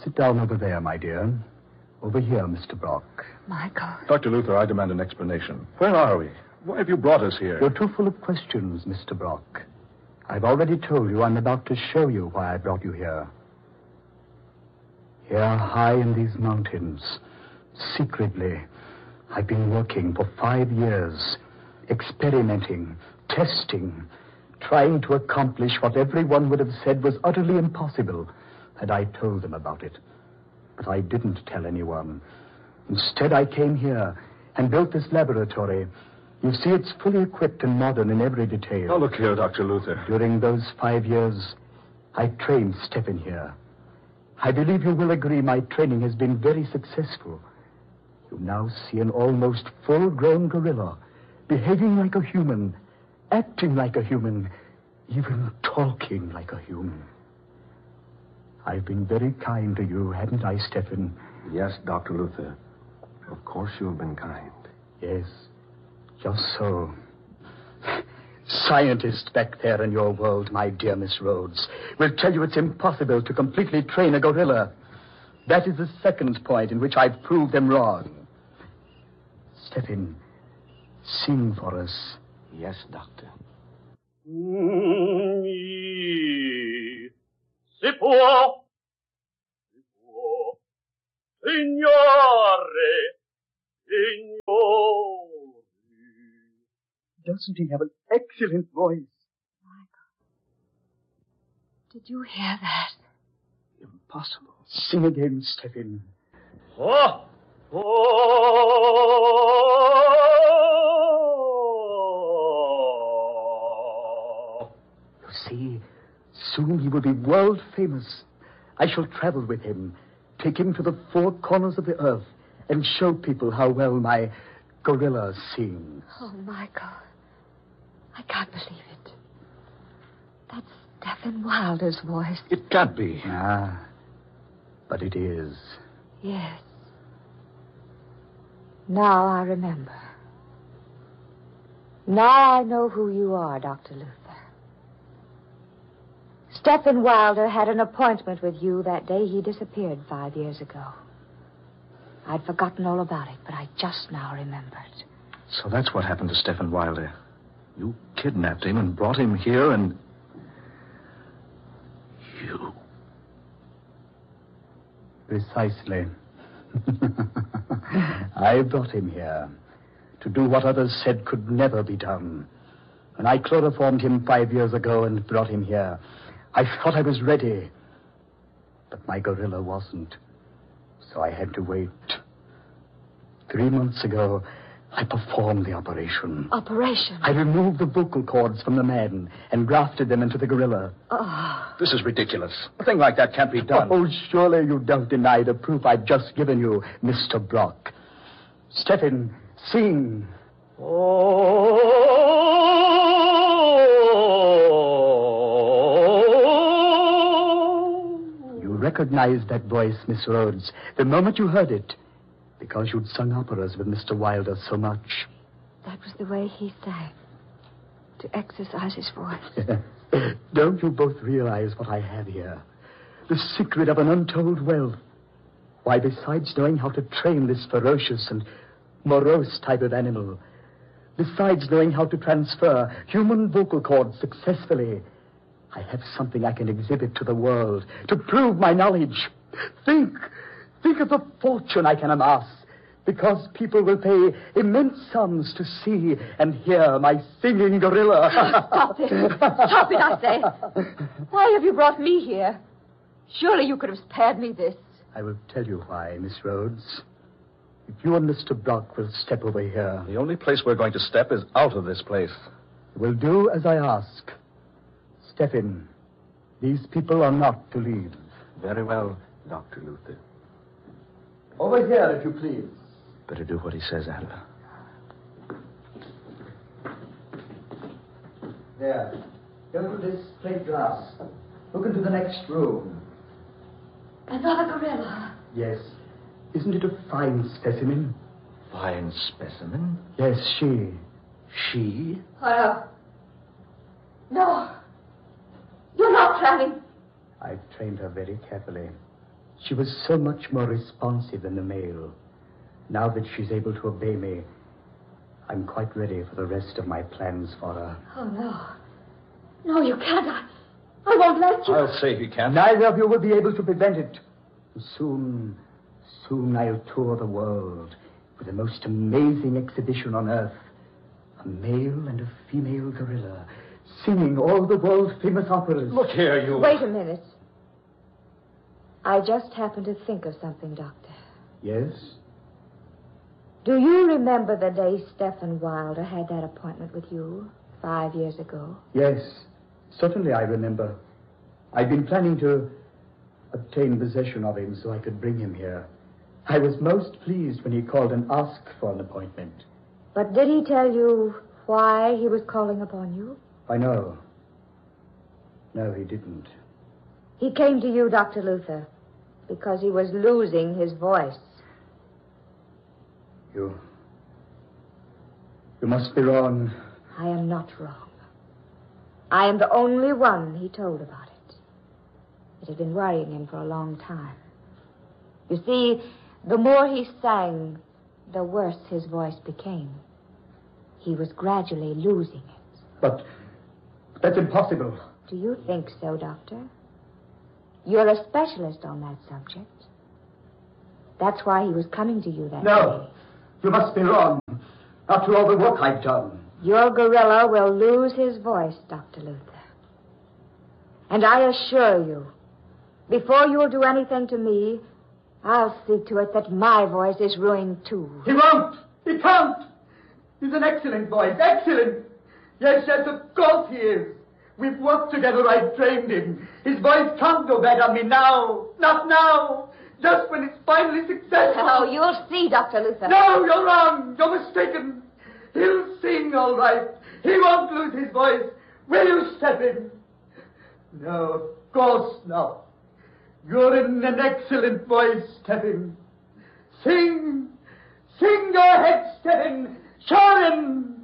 Sit down over there, my dear. Over here, Mr. Brock. Michael. Dr. Luther, I demand an explanation. Where are we? Why have you brought us here? You're too full of questions, Mr. Brock. I've already told you I'm about to show you why I brought you here. Here, high in these mountains, secretly, I've been working for 5 years, experimenting, testing, trying to accomplish what everyone would have said was utterly impossible had I told them about it. But I didn't tell anyone. Instead, I came here and built this laboratory. You see, it's fully equipped and modern in every detail. Now, look here, Dr. Luther. During those 5 years, I trained Stefan here. I believe you will agree my training has been very successful. You now see an almost full-grown gorilla, behaving like a human, acting like a human, even talking like a human. I've been very kind to you, haven't I, Stefan? Yes, Dr. Luther. Of course you have been kind. Yes, just so. Scientists back there in your world, my dear Miss Rhodes, will tell you it's impossible to completely train a gorilla. That is the second point in which I've proved them wrong. Stefan, sing for us. Yes, Doctor. Si può, signore, signori. Doesn't he have an excellent voice? Michael, did you hear that? Impossible. Sing again, Stefan. Oh, You see, soon he will be world famous. I shall travel with him, take him to the 4 corners of the earth, and show people how well my gorilla sings. Oh, Michael, I can't believe it. That's Stefan Wilder's voice. It can't be. Ah, but it is. Yes. Now I remember. Now I know who you are, Dr. Luther. Stefan Wilder had an appointment with you that day he disappeared 5 years ago. I'd forgotten all about it, but I just now remembered. So that's what happened to Stefan Wilder. You kidnapped him and brought him here and... You... Precisely. I brought him here to do what others said could never be done. When I chloroformed him 5 years ago and brought him here, I thought I was ready. But my gorilla wasn't. So I had to wait. 3 months ago, I performed the operation. Operation? I removed the vocal cords from the man and grafted them into the gorilla. Oh. This is ridiculous. A thing like that can't be done. Oh, surely you don't deny the proof I've just given you, Mr. Brock. Stefan, sing. You recognized that voice, Miss Rhodes, the moment you heard it, because you'd sung operas with Mr. Wilder so much. That was the way he sang, to exercise his voice. Don't you both realize what I have here? The secret of an untold wealth. Why, besides knowing how to train this ferocious and morose type of animal, besides knowing how to transfer human vocal cords successfully, I have something I can exhibit to the world to prove my knowledge. Think of the fortune I can amass, because people will pay immense sums to see and hear my singing gorilla. Stop it. Stop it, I say. Why have you brought me here? Surely you could have spared me this. I will tell you why, Miss Rhodes. If you and Mr. Brock will step over here. The only place we're going to step is out of this place. You will do as I ask. Stefan, these people are not to leave. Very well, Dr. Luther. Over here, if you please. Better do what he says, Adler. There. Go to this plate glass. Look into the next room. Another gorilla. Yes. Isn't it a fine specimen? Fine specimen? Yes, she. She? Oh, no. No. You're not planning. I've trained her very carefully. She was so much more responsive than the male. Now that she's able to obey me, I'm quite ready for the rest of my plans for her. Oh, no. No, you can't. I won't let you. I'll say he can. Neither of you will be able to prevent it. Soon I'll tour the world with the most amazing exhibition on earth. A male and a female gorilla singing all the world-famous operas. Look here, you... Wait a minute. I just happened to think of something, Doctor. Yes? Do you remember the day Stephen Wilder had that appointment with you 5 years ago? Yes, certainly I remember. I'd been planning to obtain possession of him so I could bring him here. I was most pleased when he called and asked for an appointment. But did he tell you why he was calling upon you? I know. No, he didn't. He came to you, Dr. Luther, because he was losing his voice. You must be wrong. I am not wrong. I am the only one he told about it. It had been worrying him for a long time. You see, the more he sang, the worse his voice became. He was gradually losing it. But that's impossible. Do you think so, Doctor? You're a specialist on that subject. That's why he was coming to you that No, day. you must be wrong. After all the work I've done. Your gorilla will lose his voice, Dr. Luther. And I assure you, before you'll do anything to me, I'll see to it that my voice is ruined, too. He won't. He can't. He's an excellent voice. Excellent. Yes, of course he is. We've worked together. I've trained him. His voice can't go bad on me now. Not now. Just when it's finally successful. Oh, you'll see, Dr. Luther. No, you're wrong. You're mistaken. He'll sing all right. He won't lose his voice. Will you, Stephen? No, of course not. You're in an excellent voice, Stephen. Sing. Sing, go ahead, Stephen. Sure him.